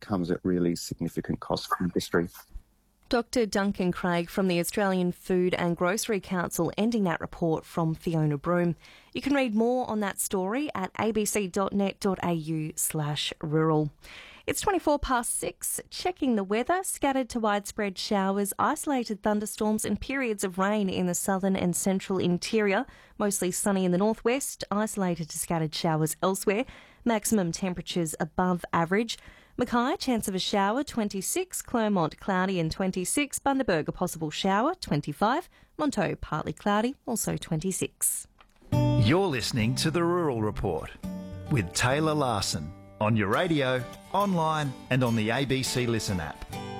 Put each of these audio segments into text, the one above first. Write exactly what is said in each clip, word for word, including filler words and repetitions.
comes at really significant cost for industry. Doctor Duncan Craig from the Australian Food and Grocery Council ending that report from Fiona Broome. You can read more on that story at abc.net.au slash rural. It's twenty-four past six. Checking the weather. Scattered to widespread showers, isolated thunderstorms and periods of rain in the southern and central interior. Mostly sunny in the northwest, isolated to scattered showers elsewhere. Maximum temperatures above average. Mackay, chance of a shower, twenty-six. Clermont, cloudy and twenty-six. Bundaberg, a possible shower, twenty-five. Monto, partly cloudy, also twenty-six. You're listening to The Rural Report with Taylor Larson on your radio, online and on the A B C Listen app.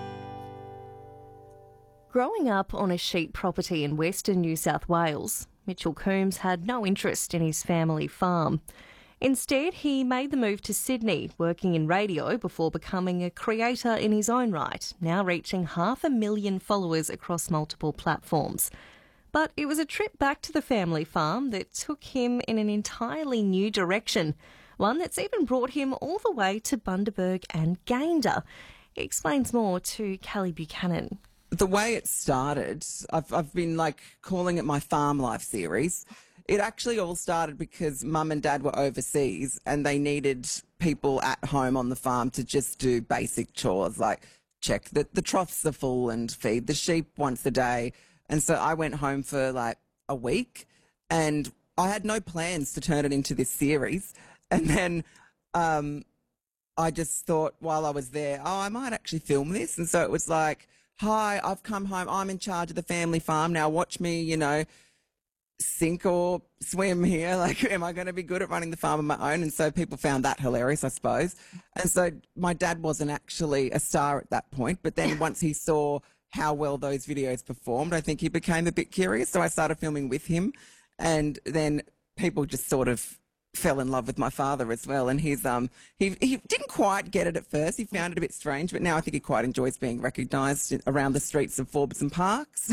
Growing up on a sheep property in western New South Wales, Mitchell Coombs had no interest in his family farm. Instead, he made the move to Sydney, working in radio before becoming a creator in his own right, now reaching half a million followers across multiple platforms. But it was a trip back to the family farm that took him in an entirely new direction, one that's even brought him all the way to Bundaberg and Gayndah. He explains more to Callie Buchanan. The way it started, I've, I've been like calling it my farm life series. It actually all started because mum and dad were overseas and they needed people at home on the farm to just do basic chores like check that the troughs are full and feed the sheep once a day. And so I went home for like a week and I had no plans to turn it into this series. And then um, I just thought while I was there, oh, I might actually film this. And so it was like, hi, I've come home. I'm in charge of the family farm. Now watch me, you know, sink or swim here. Like, am I going to be good at running the farm on my own? And so people found that hilarious, I suppose. And so my dad wasn't actually a star at that point. But then once he saw how well those videos performed, I think he became a bit curious. So I started filming with him. And then people just sort of fell in love with my father as well. And he's, um, he, he didn't quite get it at first. He found it a bit strange, but now I think he quite enjoys being recognised around the streets of Forbes Parks.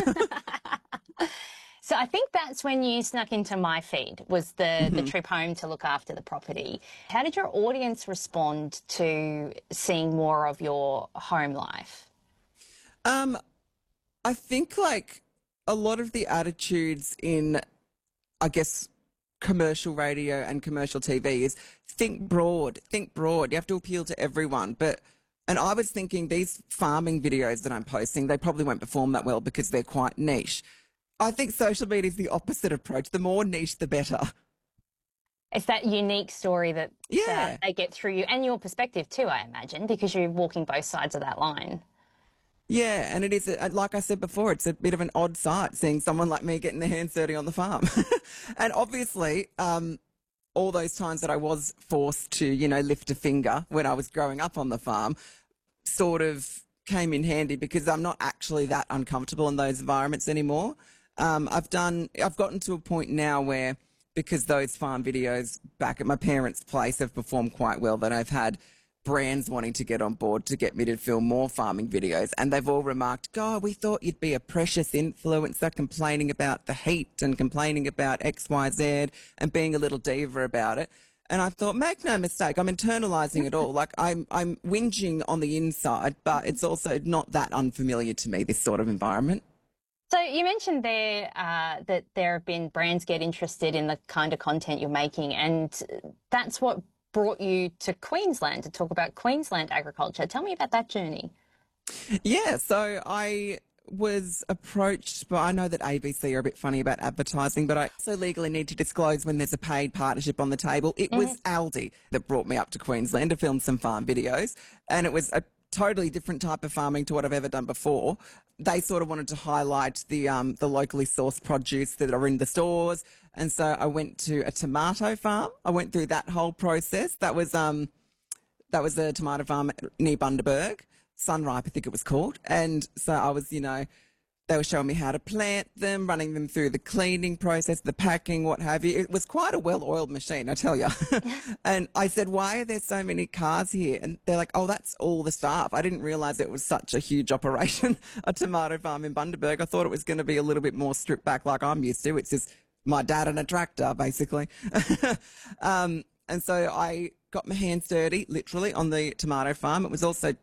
So I think that's when you snuck into my feed, was the, mm-hmm. the trip home to look after the property. How did your audience respond to seeing more of your home life? Um, I think like a lot of the attitudes in, I guess, commercial radio and commercial T V is think broad, think broad. You have to appeal to everyone. But and I was thinking these farming videos that I'm posting, they probably won't perform that well because they're quite niche. I think social media is the opposite approach. The more niche, the better. It's that unique story that yeah. uh, they get through you and your perspective too, I imagine, because you're walking both sides of that line. Yeah, and it is, a, like I said before, it's a bit of an odd sight seeing someone like me getting their hands dirty on the farm. And obviously, um, all those times that I was forced to, you know, lift a finger when I was growing up on the farm sort of came in handy because I'm not actually that uncomfortable in those environments anymore. Um, I've done, I've gotten to a point now where, because those farm videos back at my parents' place have performed quite well, that I've had brands wanting to get on board to get me to film more farming videos. And they've all remarked, God, we thought you'd be a precious influencer complaining about the heat and complaining about X, Y, Z and being a little diva about it. And I thought, make no mistake, I'm internalising it all. Like I'm, I'm whinging on the inside, but it's also not that unfamiliar to me, this sort of environment. So you mentioned there uh, that there have been brands get interested in the kind of content you're making, and that's what brought you to Queensland to talk about Queensland agriculture. Tell me about that journey. Yeah, so I was approached, but I know that A B C are a bit funny about advertising, but I also legally need to disclose when there's a paid partnership on the table. It was mm-hmm. Aldi that brought me up to Queensland to film some farm videos, and it was a totally different type of farming to what I've ever done before. They sort of wanted to highlight the um, the locally sourced produce that are in the stores. And so I went to a tomato farm. I went through that whole process. That was um that was a tomato farm near Bundaberg, Sunripe, I think it was called. And so I was, you know, they were showing me how to plant them, running them through the cleaning process, the packing, what have you. It was quite a well-oiled machine, I tell you. And I said, why are there so many cars here? And they're like, oh, that's all the staff. I didn't realise it was such a huge operation, a tomato farm in Bundaberg. I thought it was going to be a little bit more stripped back like I'm used to. It's just my dad and a tractor, basically. um, and so I got my hands dirty, literally, on the tomato farm. It was also